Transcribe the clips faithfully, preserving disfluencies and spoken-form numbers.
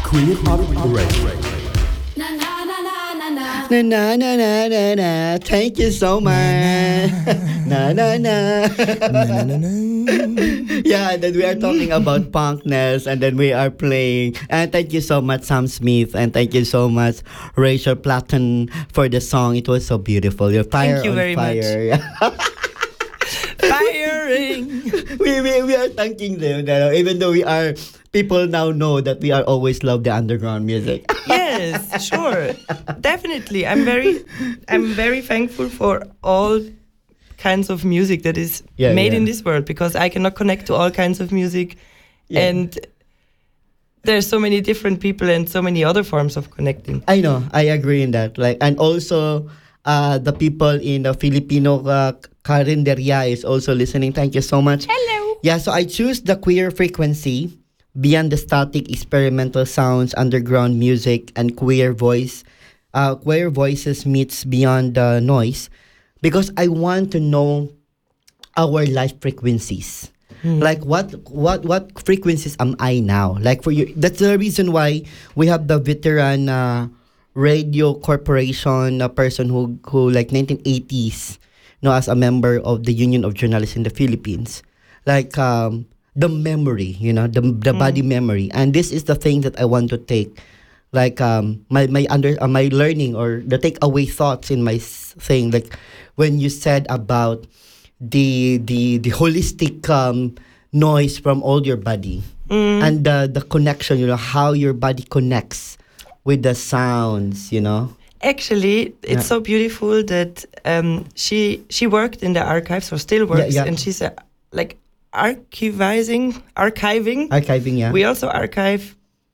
Queer Pop Radio. Na na na na na na. Na na na na na na. Thank you so much. Na na na. Na, na, na. Yeah, and then we are talking about punkness, and then we are playing. And thank you so much, Sam Smith, and thank you so much, Rachel Platten, for the song. It was so beautiful. You're fire Thank you on very much. fire. Firing. we, we we are thanking them, you know, even though we are people now know that we are always love the underground music. Yes, sure, definitely. I'm very, I'm very thankful for all kinds of music that is Yeah, made yeah. in this world, because I cannot connect to all kinds of music, Yeah. and there's so many different people and so many other forms of connecting. I know, I agree in that. Like, and also, uh, the people in the Filipino uh, Carinderia is also listening. Thank you so much. Hello. Yeah, so I choose the queer frequency beyond the static experimental sounds, underground music, and queer voice. Uh, queer voices meets beyond the noise, because I want to know our life frequencies. Like what what what frequencies am I now? Like for you, that's the reason why we have the veteran uh, radio corporation, a person who who like nineteen eighties, you know, as a member of the Union of Journalists in the Philippines. Like um, the memory, you know, the the body memory, and this is the thing that I want to take. Like um, my my under uh, my learning or the takeaway thoughts in my s- thing. Like when you said about the the the holistic um, noise from all your body and the the connection, you know, how your body connects with the sounds, you know. Actually, it's Yeah. so beautiful that um, she she worked in the archives, or still works, yeah. and she's uh, like archivizing, archiving. Archiving, yeah. We also archive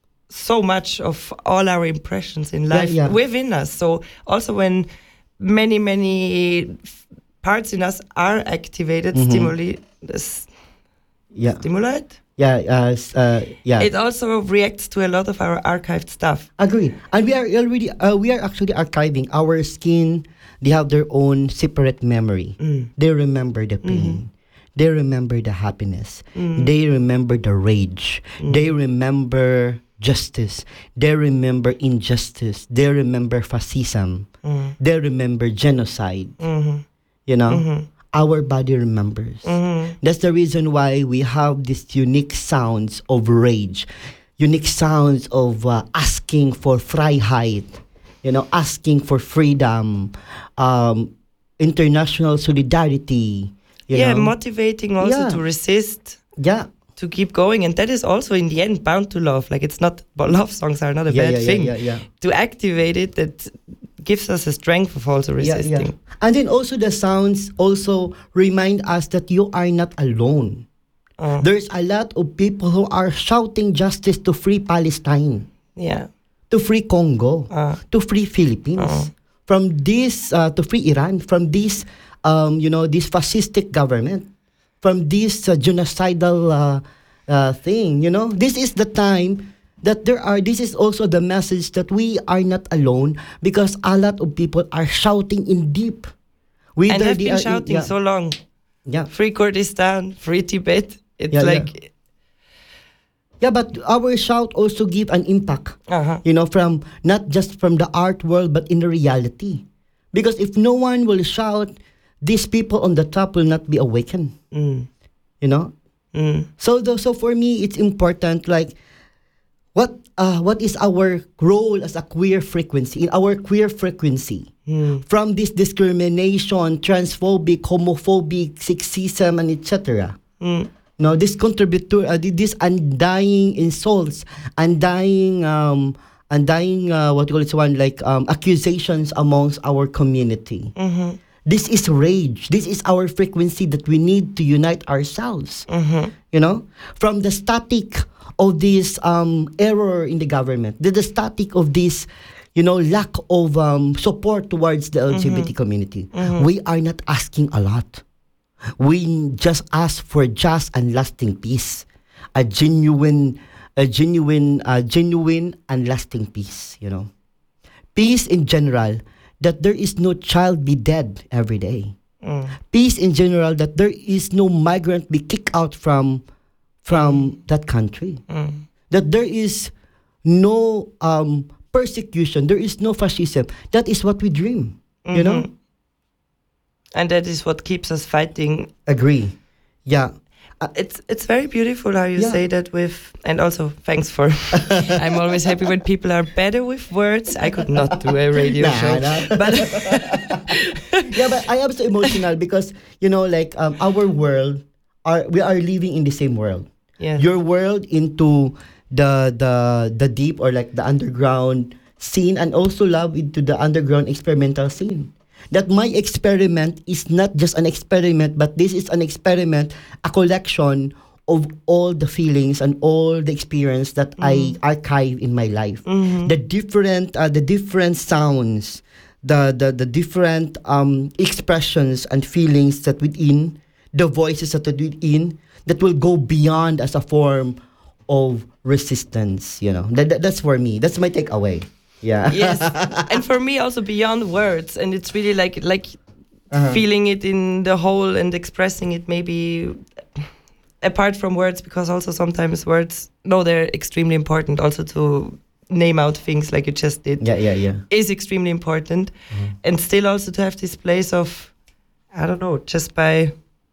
so much of all our impressions in life yeah. within us. So also when many many f- parts in us are activated, Mhm. stimuli, s- yeah, stimulate, yeah, uh, s- uh, yeah. it also reacts to a lot of our archived stuff. Agree. And we are already uh, we are actually archiving our skin. They have their own separate memory. Mm. They remember the pain. They remember the happiness. They remember the rage. They remember justice. They remember injustice. They remember fascism. Mm. They remember genocide. Mhm. You know, Mhm. our body remembers. Mhm. That's the reason why we have these unique sounds of rage, unique sounds of uh, asking for Freiheit, you know, asking for freedom, um, international solidarity. You Yeah, know? motivating also Yeah. to resist, yeah, to keep going, and that is also in the end bound to love. Like it's not, but love songs are not a yeah, bad yeah, thing. yeah, yeah, To activate it, that gives us a strength of also yeah, resisting. yeah. And then also the sounds also remind us that you are not alone. Uh, There's a lot of people who are shouting justice to free Palestine, yeah. to free Congo, Uh, to free Philippines, Uh. from this uh, to free Iran, from this um, you know, this fascistic government, from this uh, genocidal uh, uh, thing. You know, this is the time that there are. This is also the message that we are not alone, because a lot of people are shouting in deep. and Whether have they been are in- shouting yeah, so long. yeah. Free Kurdistan, free Tibet. It's Yeah, yeah. like, Yeah, but our shout also give an impact. uh-huh. You know, from not just from the art world, but in the reality. Because if no one will shout, these people on the top will not be awakened. Mm. You know. Mm. So, the, so for me, it's important. Like, what uh, what is our role as a queer frequency in our queer frequency? Mm. From this discrimination, transphobic, homophobic, sexism, and et cetera. Mm. No, this contributor, uh, this undying insults, undying, um, undying, uh, what you call it, one like um, accusations amongst our community. Mhm. This is rage. This is our frequency that we need to unite ourselves. Mhm. You know, from the static of this um, error in the government, the, the static of this, you know, lack of um, support towards the L G B T community. We are not asking a lot. We just ask for just and lasting peace, a genuine, a genuine, uh, genuine and lasting peace. You know, peace in general, that there is no child be dead every day. Mm. Peace in general, that there is no migrant be kicked out from from that country. Mm. That there is no um, persecution, there is no fascism. That is what we dream. You know. Mhm. And that is what keeps us fighting. Agree. Yeah. It's it's very beautiful how you Yeah. say that with, and also thanks for. I'm always happy when people are better with words. I could not do a radio Nah, show, nah. but Yeah, but I am so emotional because you know, like um, our world are we are living in the same world. yeah, Your world into the the the deep or like the underground scene, and also love into the underground experimental scene. That my experiment is not just an experiment, but this is an experiment, a collection of all the feelings and all the experience that I archive in my life. The different uh, the different sounds, the the, the different um, expressions and feelings that within, the voices that are within, that will go beyond as a form of resistance. You know, that, that that's for me. That's my takeaway. Yeah. yes, and for me also beyond words, and it's really like like Uh-huh. feeling it in the whole and expressing it maybe apart from words, because also sometimes words, no, they're extremely important. Also to name out things like you just did Yeah, yeah, yeah. is extrememly important, and still also to have this place of, I don't know, just by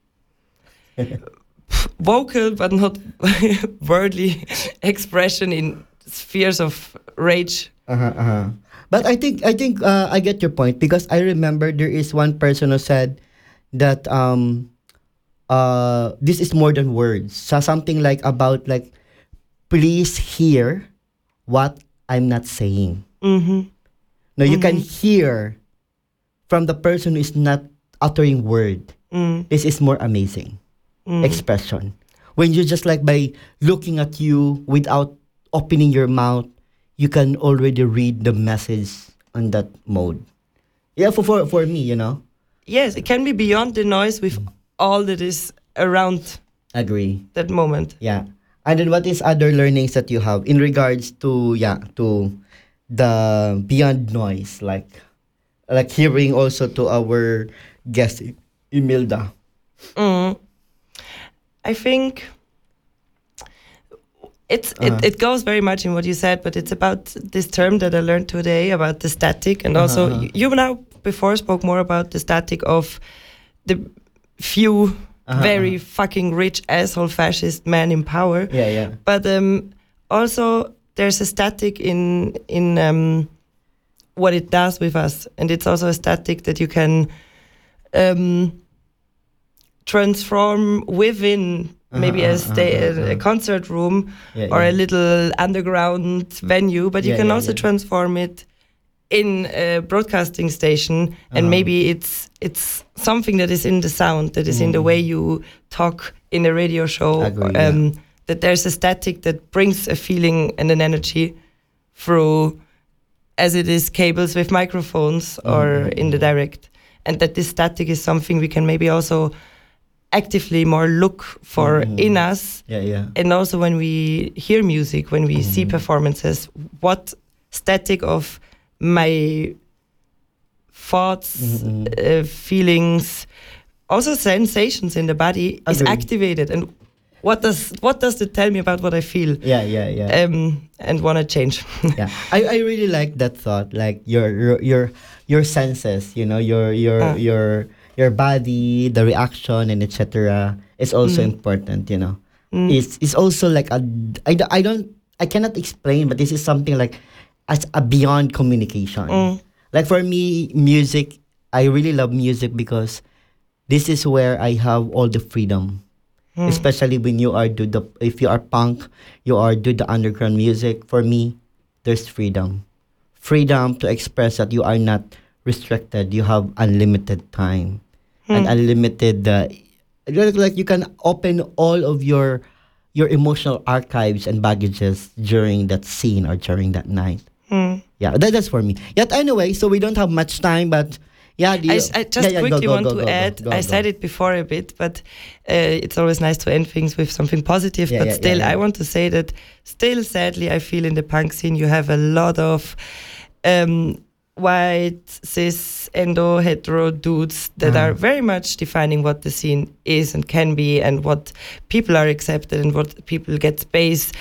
vocal but not wordly expression in spheres of rage. Uh-huh, uh-huh. But I think I think uh, I get your point, because I remember there is one person who said that um uh this is more than words. So something like about like, please hear what I'm not saying. Mm-hmm. No, you can hear from the person who is not uttering word. Mm. This is more amazing Mm. expression. When you just like by looking at you without opening your mouth, you can already read the message on that mode. Yeah, for for, for me, you know. Yes, it can be beyond the noise with all that is around Agree. that moment. Yeah. And then what is other learnings that you have in regards to yeah, to the beyond noise, like like hearing also to our guest Imelda. Mm. I think it's Uh-huh. it, it goes very much in what you said, but it's about this term that I learned today about the static, and also Uh-huh. you, you now before spoke more about the static of the few Uh-huh, very uh-huh. fucking rich asshole fascist men in power. Yeah, yeah. But um, also there's a static in in um, what it does with us, and it's also a static that you can um, transform within maybe Uh-huh, a stay uh-huh, a, a uh-huh. concert room Yeah, or yeah. a little underground venue, but you Yeah, can yeah, also yeah. transform it in a broadcasting station, and Uh-huh. maybe it's it's something that is in the sound, that is in the way you talk in a radio show. Agree, yeah. um, that there's a static that brings a feeling and an energy through, as it is cables with microphones or Mm-hmm. in the direct, and that this static is something we can maybe also actively more look for Mhm. in us. Yeah, yeah. And also when we hear music, when we see performances, what static of my thoughts, Mhm. uh, feelings, also sensations in the body is Agree. activated, and what does what does it tell me about what I feel? Yeah, yeah, yeah. Um, and want to change. Yeah, I, I really like that thought. Like your your your, your senses, you know, your your Ah. your your body, the reaction, and et cetera is also Mm. important. You know, Mm. it's it's also like a I, do- I don't I cannot explain, but this is something like as a beyond communication. Mm. Like for me, music. I really love music because this is where I have all the freedom. Mm. Especially when you are do the if you are punk, you are do the underground music. For me, there's freedom, freedom to express that you are not restricted. You have unlimited time and Hmm. unlimited. Uh, like like you can open all of your your emotional archives and baggages during that scene or during that night. Mm. Yeah, that, that's for me. Yet anyway, so we don't have much time, but yeah, do I, you- s- I just yeah, yeah, go, quickly go, want go, to go, go, add, go, I go. said it before a bit, but uh, it's always nice to end things with something positive. Yeah, but yeah, still, yeah, yeah. I want to say that still, sadly, I feel in the punk scene you have a lot of um, white, cis, endo, hetero dudes that Uh-huh. are very much defining what the scene is and can be, and what people are accepted and what people get space.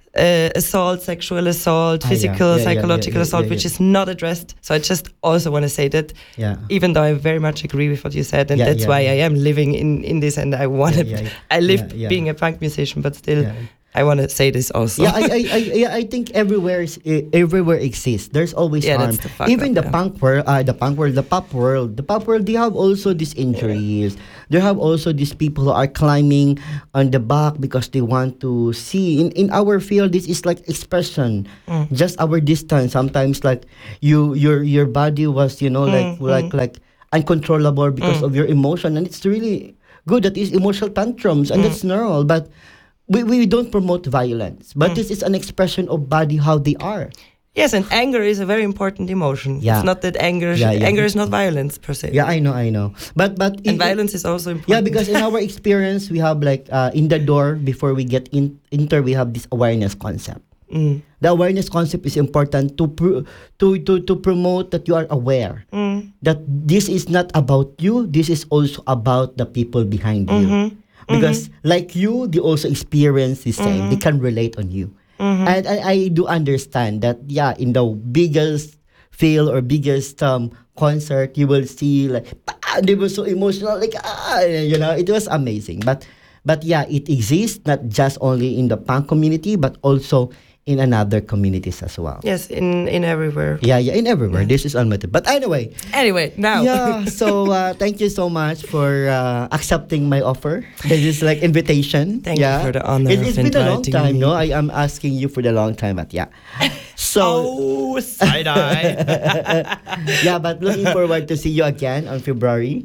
uh, assault, sexual assault, Ah, yeah. physical, Yeah, yeah, yeah, psychological yeah, assault, yeah, which yeah. is not addressed. So I just also want to say that, Yeah. even though I very much agree with what you said, and Yeah, that's yeah, why yeah. I am living in, in this, and I want to, Yeah, yeah, I live yeah, yeah. being a punk musician, but still, Yeah. I want to say this also. Yeah, I, I, I, yeah, I think everywhere, is, eh, everywhere exists. There's always Yeah, harm. that's the fuck Even up, the yeah. punk world, uh, the punk world, the pop world, the pop world, they have also these injuries. They have also these people who are climbing on the back because they want to see. In in our field, this is like expression, Mm. just our distance. Sometimes, like you, your your body was, you know, like Mm, like mm. like uncontrollable because Mm. of your emotion, and it's really good that is emotional tantrums, and Mm. that's normal, but. We, we don't promote violence, but Mm. this is an expression of body how they are. Yes, and anger is a very important emotion. Yeah. It's not that anger, Yeah, yeah. anger is not violence per se. Yeah, I know, I know. But but And in- violence is also important. Yeah, because in our experience, we have like uh, in the door before we get in enter, we have this awareness concept. Mm. The awareness concept is important to pr- to to to promote that you are aware Mm. that this is not about you. This is also about the people behind you. Mhm. Because like you, they also experience the same. They can relate on you. Mhm. And I, I do understand that, yeah, in the biggest field or biggest um, concert, you will see like, ah, they were so emotional, like, ah, you know, it was amazing. But, but yeah, it exists not just only in the punk community, but also in another communities as well. Yes, in, in everywhere. Yeah, yeah, in everywhere. This is unlimited. But anyway, Anyway, now. yeah, so uh, thank you so much for uh, accepting my offer. This is like invitation. Thank you yeah. for the honor It, it's of been a long inviting time, me. no? I am asking you for the long time, but yeah. So Oh, side-eye. yeah, but looking forward to see you again on February.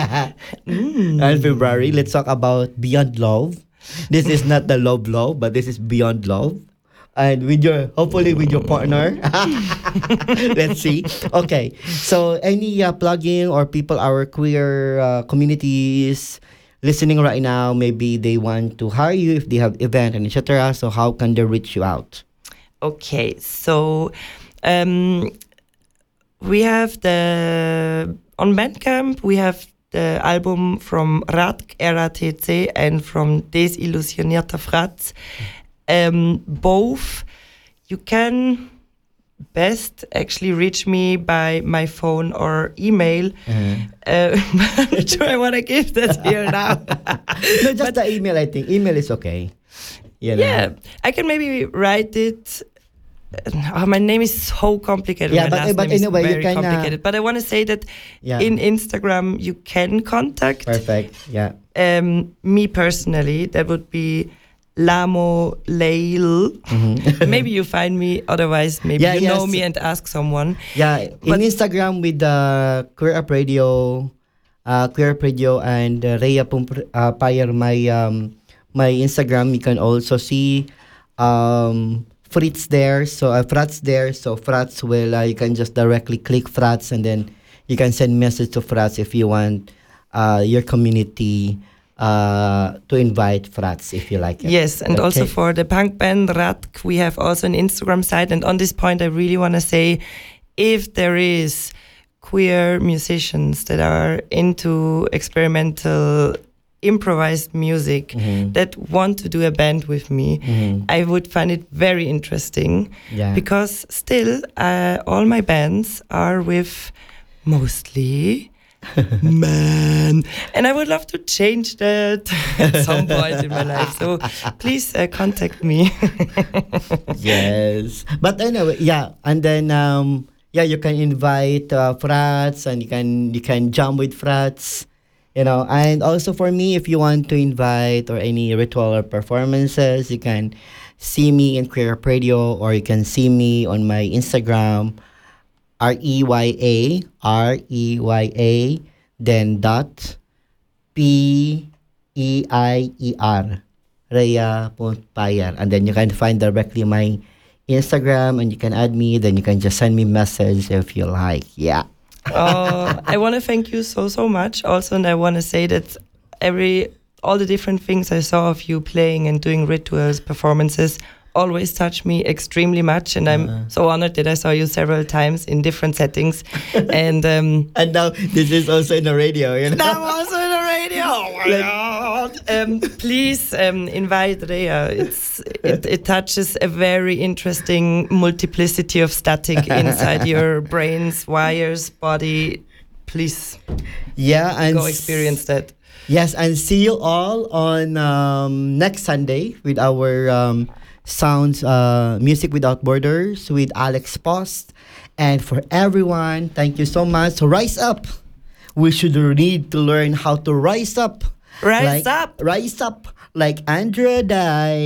Mm. On February, let's talk about Beyond Love. This is not the love love, but this is Beyond Love. And with your, hopefully with your partner. Let's see. Okay. So any uh, plugin or people, our queer uh, communities listening right now, maybe they want to hire you if they have event and et cetera. So how can they reach you out? Okay, so um, we have the, on Bandcamp, we have the album from Radk, R A T C, and from Desillusionierter Fratz. Um, both, you can best actually reach me by my phone or email. Uh, do I want to give that here now? No, just the email, I think. Email is okay. You know? Yeah, I can maybe write it. Oh, my name is so complicated. Yeah, my but- last but name is anyway, you very can, uh, complicated. But I want to say that Yeah. in Instagram you can contact Perfect. Yeah. um, me personally. That would be Lamo Lail. Maybe you find me. Otherwise, maybe Yeah, you know yes. me and ask someone. Yeah, in But- Instagram with the Queer Up Radio, uh, Queer Up Radio and uh, Rhea Pumpr- uh, Payer, my um, my Instagram, you can also see um, Fritz there. So uh, Fratz there. So Fratz will uh, you can just directly click Fratz and then you can send message to Fratz if you want uh, your community uh, to invite Fratz if you like it. Yes, and also Okay. for the punk band Radk, we have also an Instagram site. And on this point, I really want to say, if there is queer musicians that are into experimental improvised music Mhm. that want to do a band with me, Mhm. I would find it very interesting Yeah. because still uh, all my bands are with mostly man, and I would love to change that at some point in my life. So please uh, contact me. Yes. But anyway, yeah. And then um yeah, you can invite uh, Frats and you can you can jam with Frats. You know, and also for me, if you want to invite or any ritual or performances, you can see me in Queer Up Radio or you can see me on my Instagram, R E Y A, R E Y A, then dot P E I E R, Rhea Payer. And then you can find directly my Instagram and you can add me, then you can just send me message if you like. Yeah. Oh, I want to thank you so so much. Also, and I want to say that every all the different things I saw of you playing and doing rituals performances always touch me extremely much, and I'm Uh. so honored that I saw you several times in different settings. And um, And now this is also in the radio, you know. now I'm also in the radio. Oh my Like- God. um, please um, invite Rea. It's it, it touches a very interesting multiplicity of static inside your brains, wires, body. Please, yeah, and go experience that. Yes, and see you all on um, next Sunday with our um, sounds, uh, music without borders with Alex Post, and for everyone, thank you so much. So rise up. We should need to learn how to rise up. Rise like, up. Rise up like Andrea Dye.